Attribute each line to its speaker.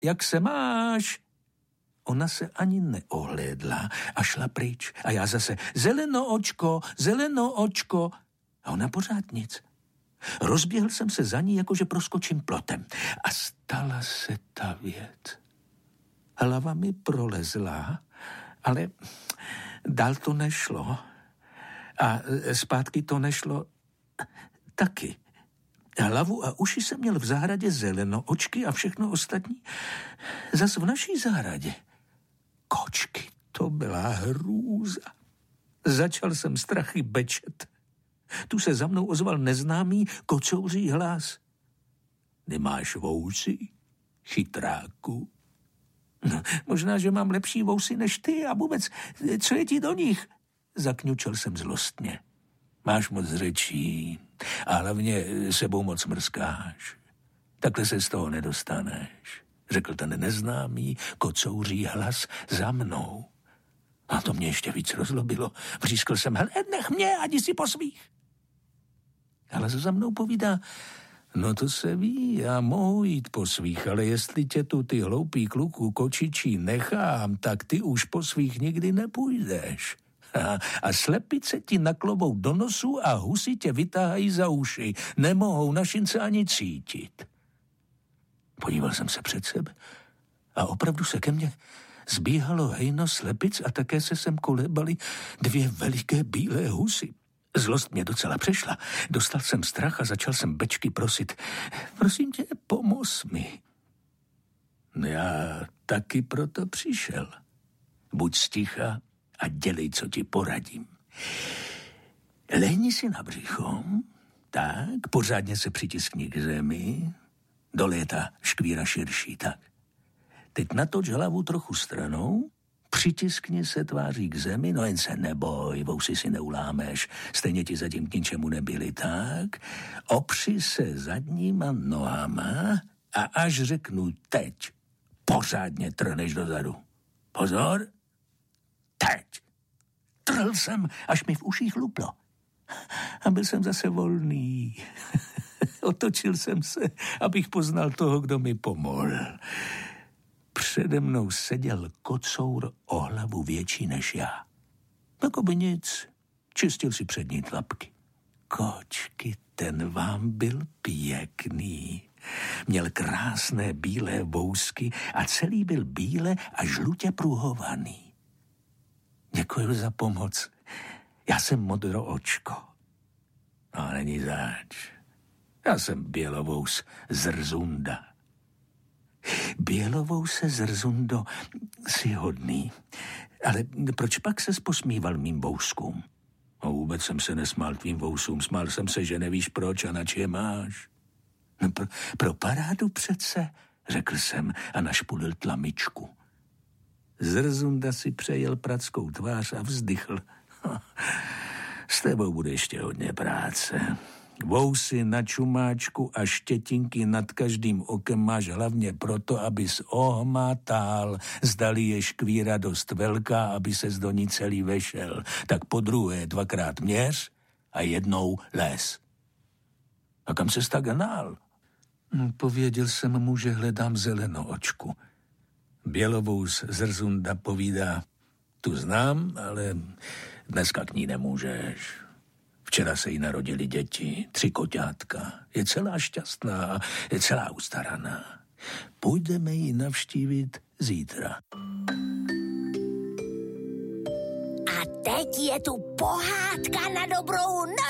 Speaker 1: jak se máš? Ona se ani neohlédla a šla pryč. A já zase, zeleno očko. A ona pořád nic. Rozběhl jsem se za ní, jakože proskočím plotem. A stala se ta věc. Hlava mi prolezla, ale dál to nešlo. A zpátky to nešlo taky. Hlavu a uši jsem měl v zahradě zeleno, očky a všechno ostatní zas v naší zahradě. Kočky, to byla hrůza. Začal jsem strachy bečet. Tu se za mnou ozval neznámý kocouří hlas. Nemáš vousy, chytráku? No, možná, že mám lepší vousy než ty a vůbec, co je ti do nich? Zakňučel jsem zlostně. Máš moc řečí a hlavně sebou moc mrskáš. Takhle se z toho nedostaneš, řekl ten neznámý kocouří hlas za mnou. A to mě ještě víc rozlobilo. Vřískl jsem, hele, nech mě, ať si po svých. Ale za mnou povídá, no to se ví, já mohu jít po svých, ale jestli tě tu ty hloupý kluku kočičí nechám, tak ty už po svých nikdy nepůjdeš. A slepice ti naklobou do nosu a husy tě vytáhají za uši. Nemohou našince ani cítit. Podíval jsem se před sebe a opravdu se ke mně zbíhalo hejno slepic a také se sem kolebaly 2 veliké bílé husy. Zlost mě docela přešla. Dostal jsem strach a začal jsem bečky prosit. Prosím tě, pomoz mi. Já taky proto přišel. Buď sticha a dělej, co ti poradím. Lehni si na břicho, tak, pořádně se přitiskni k zemi, dole je ta škvíra širší, tak. Teď natoč hlavu trochu stranou, přitiskni se tváří k zemi, no jen se neboj, vousy si neulámeš, stejně ti zatím k ničemu nebyli, tak. Opři se zadníma nohama a až řeknu teď, pořádně trhneš dozadu. Pozor, teď. Trhl jsem, až mi v uších luplo. A byl jsem zase volný. Otočil jsem se, abych poznal toho, kdo mi pomohl. Přede mnou seděl kocour o hlavu větší než já. Jakoby nic, čistil si přední tlapky. Kočky, ten vám byl pěkný. Měl krásné bílé vousky a celý byl bíle a žlutě pruhovaný. Děkuji za pomoc. Já jsem modroočko. No, není zač. Já jsem bělovous zrzunda. Bělovouse zrzundo, jsi hodný. Ale proč pak ses posmíval mým vouskům? No, vůbec jsem se nesmál tvým vousům. Smál jsem se, že nevíš proč a nač je máš. No, pro parádu přece, řekl jsem a našpulil tlamičku. Zrzunda si přejel prackou tvář a vzdychl. S tebou bude ještě hodně práce. Vousy na čumáčku a štětinky nad každým okem máš hlavně proto, abys ohmatal, zdali je škvíra dost velká, aby ses do ní celý vešel. Tak podruhé 2krát měř a jednou les. A kam ses tak hnal? Pověděl jsem mu, že hledám zelenoočku. Bělovous zrzunda povídá, tu znám, ale dneska k ní nemůžeš. Včera se jí narodili děti, 3 koťátka. Je celá šťastná a je celá ustaraná. Půjdeme ji navštívit zítra.
Speaker 2: A teď je tu pohádka na dobrou